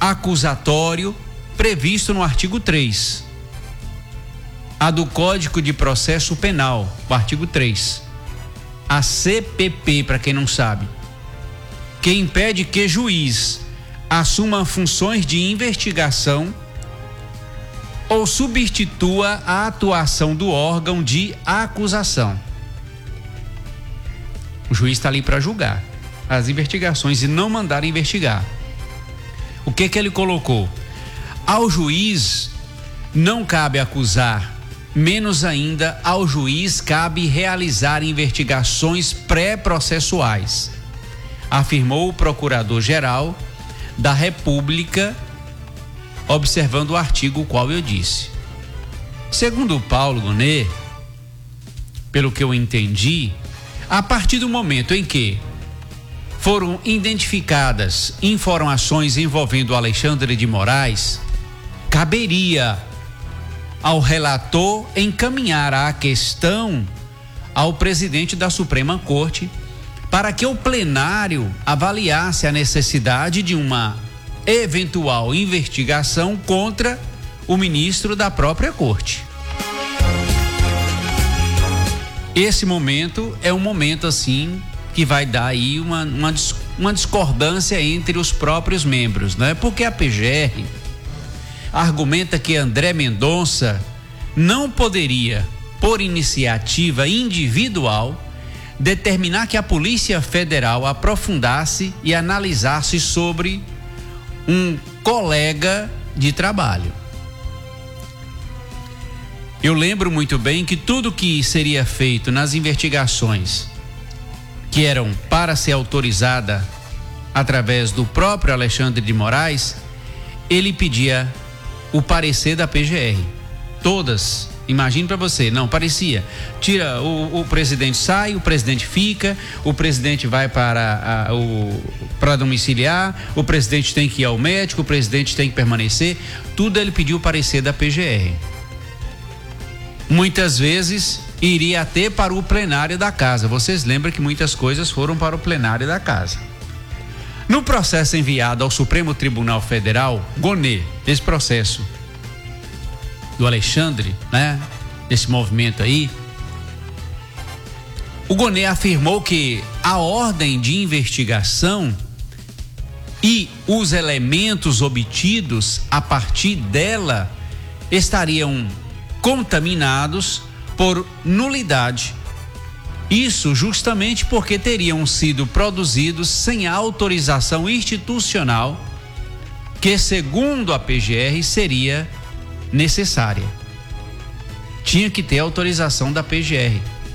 acusatório previsto no artigo 3, a do Código de Processo Penal, o artigo 3. A CPP, para quem não sabe, que impede que juiz assuma funções de investigação ou substitua a atuação do órgão de acusação. O juiz está ali para julgar as investigações e não mandar investigar. O que ele colocou? Ao juiz não cabe acusar, menos ainda ao juiz cabe realizar investigações pré-processuais, afirmou o Procurador-Geral da República, observando o artigo qual eu disse. Segundo Paulo Gonet, pelo que eu entendi, a partir do momento em que foram identificadas informações envolvendo Alexandre de Moraes, caberia ao relator encaminhar a questão ao presidente da Suprema Corte para que o plenário avaliasse a necessidade de uma eventual investigação contra o ministro da própria Corte. Esse momento é um momento assim que vai dar aí uma discordância entre os próprios membros, né? Porque a PGR argumenta que André Mendonça não poderia, por iniciativa individual, determinar que a Polícia Federal aprofundasse e analisasse sobre um colega de trabalho. Eu lembro muito bem que tudo que seria feito nas investigações que eram para ser autorizada através do próprio Alexandre de Moraes, ele pedia o parecer da PGR. Todas. Imagine para você, não, parecia. Tira, o presidente sai, o presidente fica, o presidente vai para domiciliar, o presidente tem que ir ao médico, o presidente tem que permanecer. Tudo ele pediu o parecer da PGR. Muitas vezes iria até para o plenário da casa. Vocês lembram que muitas coisas foram para o plenário da casa. No processo enviado ao Supremo Tribunal Federal, Gonet, esse processo do Alexandre, né? Desse movimento aí, o Gonet afirmou que a ordem de investigação e os elementos obtidos a partir dela estariam contaminados por nulidade. Isso justamente porque teriam sido produzidos sem autorização institucional, que segundo a PGR seria necessária. Tinha que ter autorização da PGR.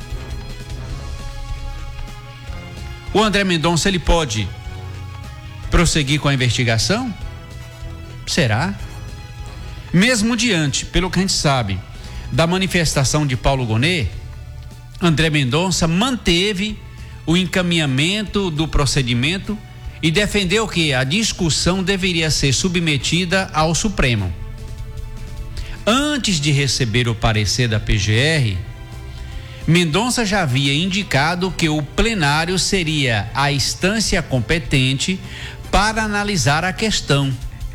O André Mendonça, ele pode prosseguir com a investigação? Será? Mesmo diante, pelo que a gente sabe, da manifestação de Paulo Gonet, André Mendonça manteve o encaminhamento do procedimento e defendeu que a discussão deveria ser submetida ao Supremo. Antes de receber o parecer da PGR, Mendonça já havia indicado que o plenário seria a instância competente para analisar a questão.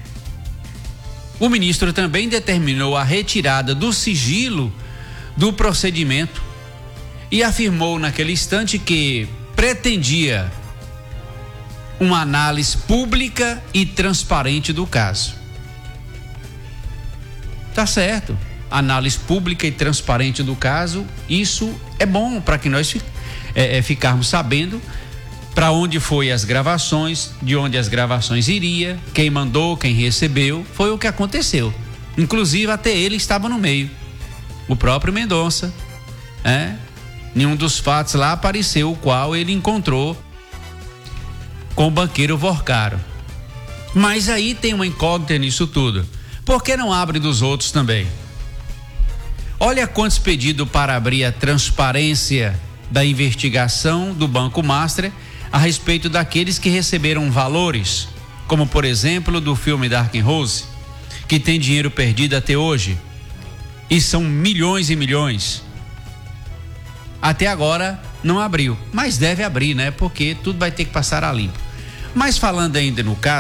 O ministro também determinou a retirada do sigilo do procedimento e afirmou naquele instante que pretendia uma análise pública e transparente do caso. Tá certo, análise pública e transparente do caso, isso é bom para que nós ficarmos sabendo para onde foi as gravações, de onde as gravações iria, quem mandou, quem recebeu, foi o que aconteceu. Inclusive até ele estava no meio, o próprio Mendonça, nenhum dos fatos lá apareceu o qual ele encontrou com o banqueiro Vorcaro. Mas aí tem uma incógnita nisso tudo. Por que não abre dos outros também? Olha quantos pedidos para abrir a transparência da investigação do Banco Master a respeito daqueles que receberam valores, como por exemplo do filme Dark Rose, que tem dinheiro perdido até hoje, e são milhões e milhões. Até agora não abriu, mas deve abrir, né? Porque tudo vai ter que passar a limpo. Mas falando ainda no caso